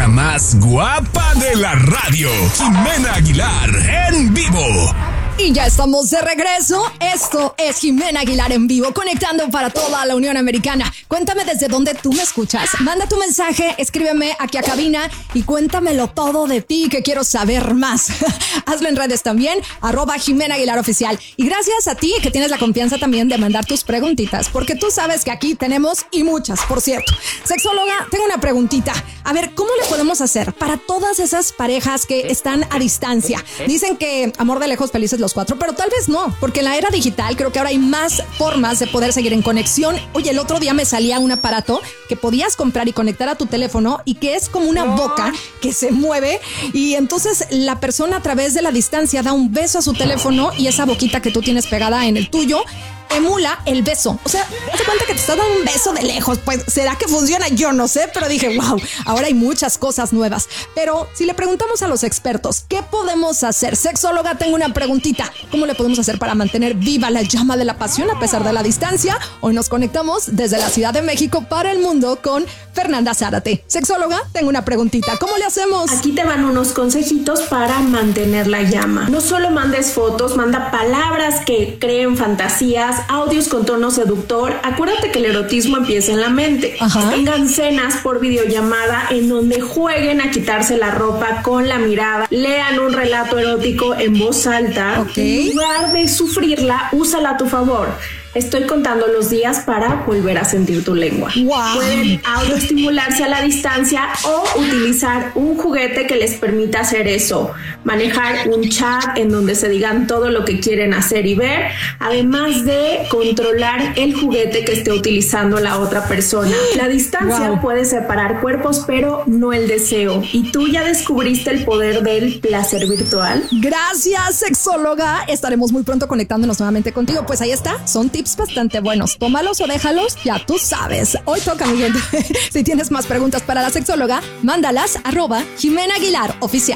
La más guapa de la radio, Jimena Aguilar, en vivo. Y ya estamos de regreso. Esto es Jimena Aguilar en vivo, conectando para toda la Unión Americana. Cuéntame desde dónde tú me escuchas. Manda tu mensaje, escríbeme aquí a cabina y cuéntamelo todo de ti, que quiero saber más. Hazlo en redes también, @Jimena Aguilar Oficial. Y gracias a ti que tienes la confianza también de mandar tus preguntitas, porque tú sabes que aquí tenemos y muchas, por cierto. Sexóloga, tengo una preguntita. A ver, ¿cómo le podemos hacer para todas esas parejas que están a distancia? Dicen que amor de lejos, felices los cuatro, pero tal vez no, porque en la era digital creo que ahora hay más formas de poder seguir en conexión. Oye, el otro día me salía un aparato que podías comprar y conectar a tu teléfono y que es como una boca que se mueve y entonces la persona a través de la distancia da un beso a su teléfono y esa boquita que tú tienes pegada en el tuyo emula el beso. O sea, te cuenta que te está dando un beso de lejos. Pues, ¿será que funciona? Yo no sé, pero dije, wow, ahora hay muchas cosas nuevas. Pero si le preguntamos a los expertos, ¿qué podemos hacer? Sexóloga, tengo una preguntita. ¿Cómo le podemos hacer para mantener viva la llama de la pasión a pesar de la distancia? Hoy nos conectamos desde la Ciudad de México para el mundo con Fernanda Zárate. Sexóloga, tengo una preguntita. ¿Cómo le hacemos? Aquí te van unos consejitos para mantener la llama. No solo mandes fotos, manda palabras que creen fantasías, audios con tono seductor. Acuérdate que el erotismo empieza en la mente. Tengan cenas por videollamada en donde jueguen a quitarse la ropa con la mirada. Lean un relato erótico en voz alta. En lugar de sufrirla, úsala a tu favor. Estoy contando los días para volver a sentir tu lengua. Wow. Pueden autoestimularse a la distancia o utilizar un juguete que les permita hacer eso. Manejar un chat en donde se digan todo lo que quieren hacer y ver, además de controlar el juguete que esté utilizando la otra persona. La distancia puede separar cuerpos, pero no el deseo. ¿Y tú ya descubriste el poder del placer virtual? Gracias, sexóloga. Estaremos muy pronto conectándonos nuevamente contigo. Pues ahí está, son tips bastante buenos. Tómalos o déjalos, ya tú sabes. Hoy toca, mi gente. Si tienes más preguntas para la sexóloga, mándalas @Jimena Aguilar Oficial.